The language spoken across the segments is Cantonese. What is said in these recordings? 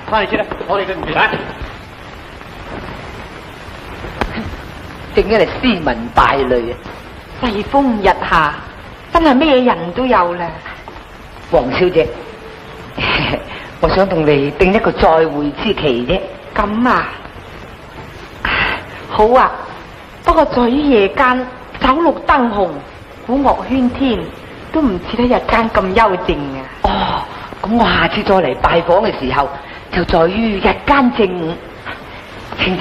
翻嚟先啦，我哋對唔住晒。 正因係斯文敗類啊！ 世風日下，真係咩人都有啦。 黃小姐，我想同你定一個再會之期啫。 咁啊，好啊。不過在於夜間酒綠燈紅，鼓樂喧天，都唔似得日間咁幽靜啊。 哦，咁我下次再嚟拜訪嘅時候，就在於日間正午。請。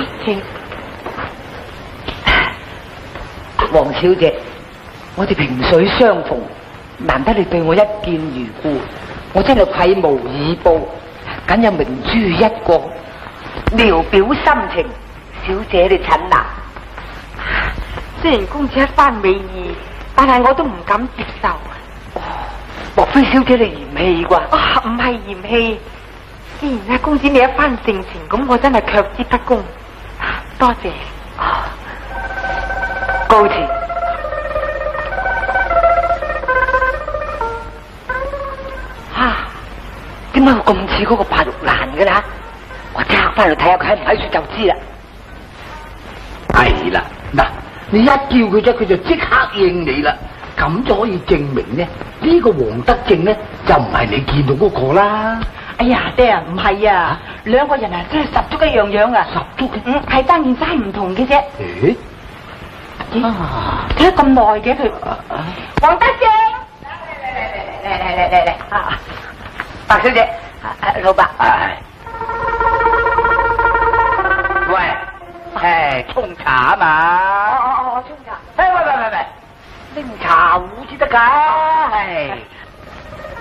黃小姐，我哋萍水相逢，難得你對我一見如故，我真係愧無以報，僅有明珠一個，聊表心情，小姐你診啊！ 雖然公子一番美意，但係我都唔敢接受。 莫非小姐你嫌棄啩？ 唔係嫌棄，既然公子你一番盛情，咁我真係卻之不恭。多謝。 告辭。點解我咁似嗰個白玉蘭嘅啦？我即刻翻去睇下佢喺唔喺處就知啦。 係啦，嗱，你一叫佢啫，佢就即刻應你啦。咁就可以證明呢，呢個黃德正呢，就唔係你見到嗰個啦。 哎呀，爹啊，唔係啊，兩個人啊真係十足一樣樣啊， 十足嘅， 係單件衫唔同嘅啫。 咦？ 睇得咁耐嘅佢，黃德正，嚟， 白小姐，老伯， 喂，沖茶啊嘛。 我沖茶。喂，拎茶壺先得噶。